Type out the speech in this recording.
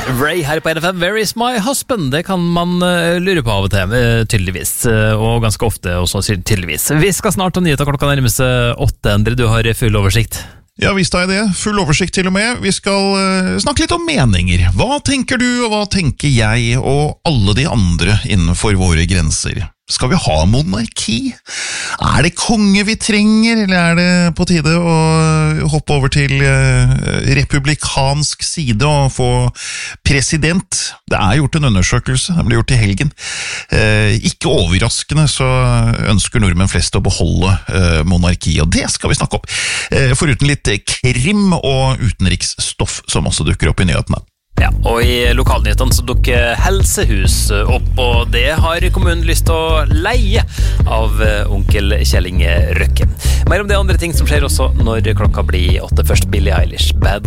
Ray her på NFM, Where is my husband? Det kan man lure på av og til, tydeligvis, og ganske ofte også tydeligvis. Vi skal snart ha nyheter klokka nærmere seg 8, Endre, du har full oversikt. Ja, visst har jeg det. Full oversikt til og med. Vi skal snakke litt om meninger. Hva tenker du, og hva tenker jeg, og alle de andre innenfor våre grenser? Skal vi ha monarki? Er det konge vi trenger, eller er det på tide å hoppe over til republikansk side og få president? Det er gjort en undersøkelse, den ble gjort i helgen. Ikke overraskende så ønsker nordmenn flest å beholde monarki, og det skal vi snakke om. Foruten litt krim og utenriksstoff som også dukker opp i nyhetene. Ja, og i lokalnyhetene så dukker helsehus opp, og det har kommunen lyst til å leie av onkel Kjell Inge Røkke. Mer om det andre ting som skjer også når klokka blir 8. Først Billie Eilish, Bad